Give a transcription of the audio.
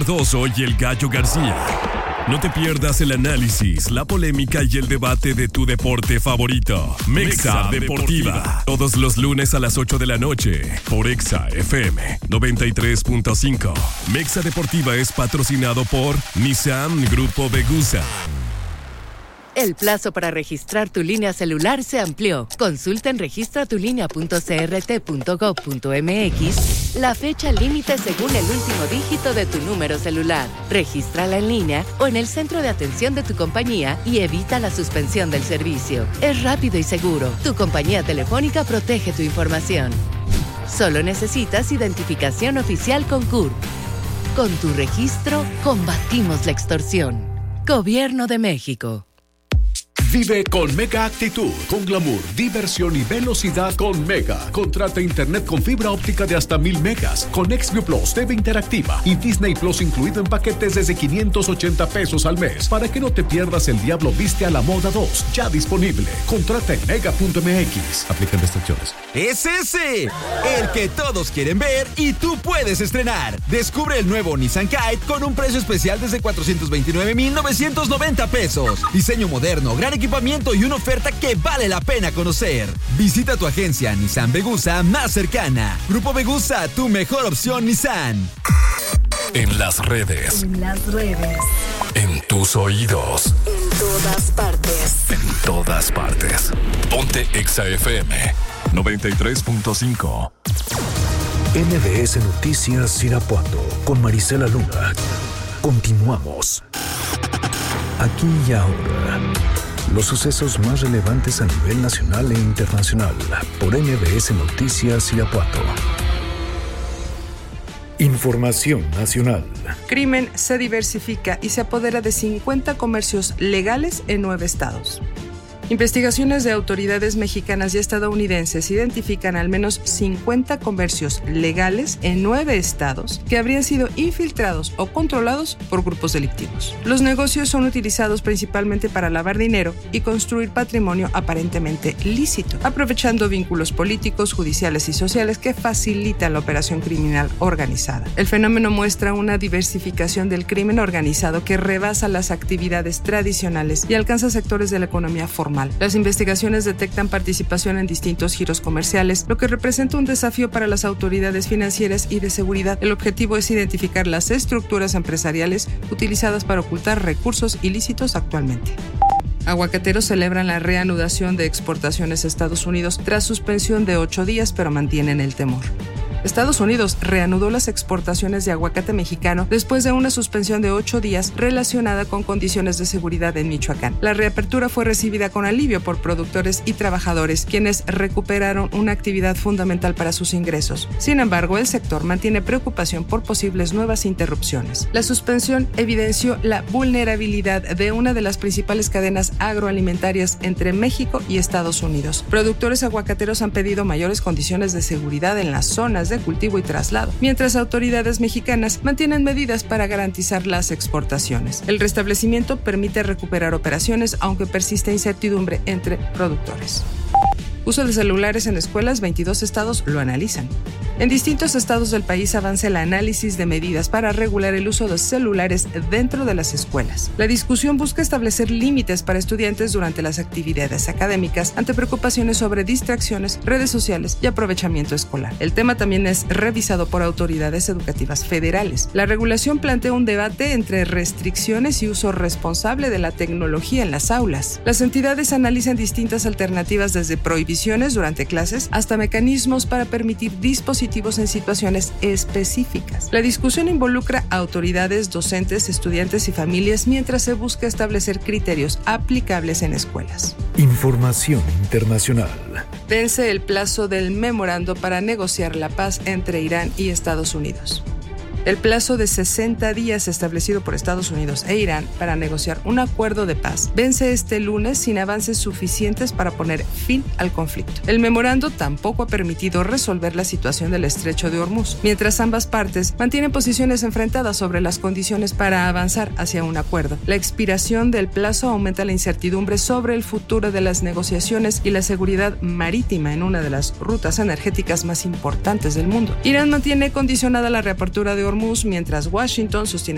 Cardoso y el Gallo García. No te pierdas el análisis, la polémica y el debate de tu deporte favorito. Mexa Deportiva. Todos los lunes a las 8 de la noche por Exa FM 93.5. Mexa Deportiva es patrocinado por Nissan Grupo Vegusa. El plazo para registrar tu línea celular se amplió. Consulta en registratulinea.crt.gov.mx la fecha límite según el último dígito de tu número celular. Regístrala en línea o en el centro de atención de tu compañía y evita la suspensión del servicio. Es rápido y seguro. Tu compañía telefónica protege tu información. Solo necesitas identificación oficial con CURP. Con tu registro, combatimos la extorsión. Gobierno de México. Vive con Mega Actitud, con glamour, diversión y velocidad con Mega. Contrata internet con fibra óptica de hasta 1000 megas, con XView Plus, TV interactiva y Disney Plus incluido en paquetes desde 580 pesos al mes, para que no te pierdas El Diablo Viste a la Moda 2, ya disponible. Contrata en mega.mx. Aplican restricciones. ¡Es ese! El que todos quieren ver y tú puedes estrenar. Descubre el nuevo Nissan Kite con un precio especial desde 429,990 pesos. Diseño moderno, gran equipamiento y una oferta que vale la pena conocer. Visita tu agencia Nissan Vegusa más cercana. Grupo Vegusa, tu mejor opción Nissan. En las redes. En tus oídos. En todas partes. En todas partes. Ponte Exa FM 93.5. MBS Noticias Irapuato con Marisela Luna. Continuamos. Aquí y ahora. Los sucesos más relevantes a nivel nacional e internacional por MBS Noticias Irapuato. Información nacional. Crimen se diversifica y se apodera de 50 comercios legales en 9 estados. Investigaciones de autoridades mexicanas y estadounidenses identifican al menos 50 comercios legales en 9 estados que habrían sido infiltrados o controlados por grupos delictivos. Los negocios son utilizados principalmente para lavar dinero y construir patrimonio aparentemente lícito, aprovechando vínculos políticos, judiciales y sociales que facilitan la operación criminal organizada. El fenómeno muestra una diversificación del crimen organizado que rebasa las actividades tradicionales y alcanza sectores de la economía formal. Las investigaciones detectan participación en distintos giros comerciales, lo que representa un desafío para las autoridades financieras y de seguridad. El objetivo es identificar las estructuras empresariales utilizadas para ocultar recursos ilícitos actualmente. Aguacateros celebran la reanudación de exportaciones a Estados Unidos tras suspensión de 8 días, pero mantienen el temor. Estados Unidos reanudó las exportaciones de aguacate mexicano después de una suspensión de 8 días relacionada con condiciones de seguridad en Michoacán. La reapertura fue recibida con alivio por productores y trabajadores, quienes recuperaron una actividad fundamental para sus ingresos. Sin embargo, el sector mantiene preocupación por posibles nuevas interrupciones. La suspensión evidenció la vulnerabilidad de una de las principales cadenas agroalimentarias entre México y Estados Unidos. Productores aguacateros han pedido mayores condiciones de seguridad en las zonas de cultivo y traslado, mientras autoridades mexicanas mantienen medidas para garantizar las exportaciones. El restablecimiento permite recuperar operaciones, aunque persiste incertidumbre entre productores. Uso de celulares en escuelas, 22 estados lo analizan. En distintos estados del país avanza el análisis de medidas para regular el uso de celulares dentro de las escuelas. La discusión busca establecer límites para estudiantes durante las actividades académicas ante preocupaciones sobre distracciones, redes sociales y aprovechamiento escolar. El tema también es revisado por autoridades educativas federales. La regulación plantea un debate entre restricciones y uso responsable de la tecnología en las aulas. Las entidades analizan distintas alternativas desde prohibiciones durante clases hasta mecanismos para permitir dispositivos en situaciones específicas. La discusión involucra a autoridades, docentes, estudiantes y familias mientras se busca establecer criterios aplicables en escuelas. Información internacional. Vence el plazo del memorando para negociar la paz entre Irán y Estados Unidos. El plazo de 60 días establecido por Estados Unidos e Irán para negociar un acuerdo de paz vence este lunes sin avances suficientes para poner fin al conflicto. El memorando tampoco ha permitido resolver la situación del estrecho de Hormuz, mientras ambas partes mantienen posiciones enfrentadas sobre las condiciones para avanzar hacia un acuerdo. La expiración del plazo aumenta la incertidumbre sobre el futuro de las negociaciones y la seguridad marítima en una de las rutas energéticas más importantes del mundo. Irán mantiene condicionada la reapertura de Hormuz, mientras Washington sostiene